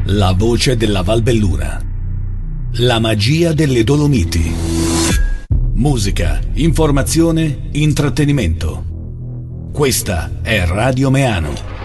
La voce della Valbelluna. La magia delle Dolomiti. Musica, informazione, intrattenimento. Questa è Radio Meano.